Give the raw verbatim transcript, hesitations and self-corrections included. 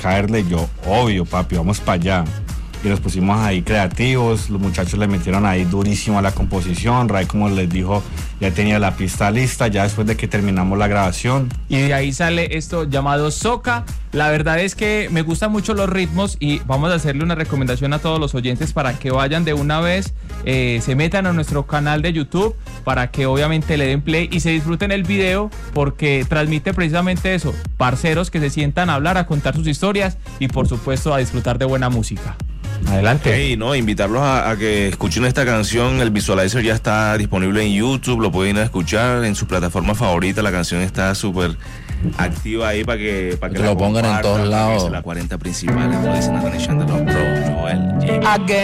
caerle. Yo, obvio, papi, vamos para allá. Y nos pusimos ahí creativos, los muchachos le metieron ahí durísimo a la composición. Ray, como les dijo, ya tenía la pista lista ya después de que terminamos la grabación. Y de ahí sale esto llamado Soca. La verdad es que me gustan mucho los ritmos y vamos a hacerle una recomendación a todos los oyentes para que vayan de una vez, eh, se metan a nuestro canal de YouTube para que obviamente le den play y se disfruten el video, porque transmite precisamente eso, parceros que se sientan a hablar, a contar sus historias y por supuesto a disfrutar de buena música. Adelante. Hey, no, invitarlos a, a que escuchen esta canción. El Visualizer ya está disponible en YouTube, lo pueden ir a escuchar en su plataforma favorita. La canción está súper activa ahí para que, para que, que lo pongan en todos lados. La cuarenta principales, como dicen, la Nation de los Pro, Joel.